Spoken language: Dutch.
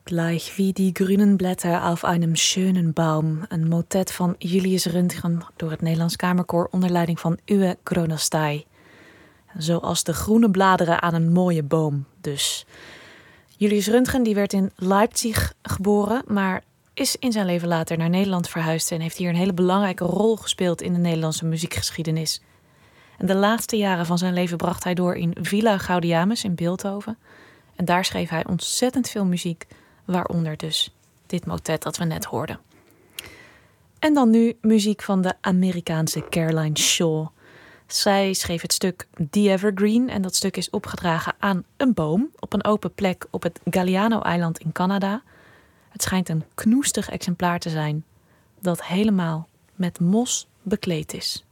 Gleich wie die grünen Blätter auf einem schönen Baum. Een motet van Julius Röntgen door het Nederlands Kamerkoor onder leiding van Uwe Chronostai. Zoals de groene bladeren aan een mooie boom dus. Julius Röntgen die werd in Leipzig geboren, maar is in zijn leven later naar Nederland verhuisd en heeft hier een hele belangrijke rol gespeeld in de Nederlandse muziekgeschiedenis. En de laatste jaren van zijn leven bracht hij door in Villa Gaudiamus in Bilthoven. En daar schreef hij ontzettend veel muziek, waaronder dus dit motet dat we net hoorden. En dan nu muziek van de Amerikaanse Caroline Shaw. Zij schreef het stuk The Evergreen en dat stuk is opgedragen aan een boom op een open plek op het Galiano-eiland in Canada. Het schijnt een knoestig exemplaar te zijn dat helemaal met mos bekleed is.